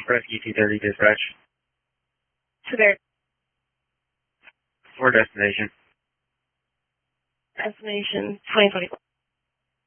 Rescue 230 dispatch. To their For destination. destination 2024.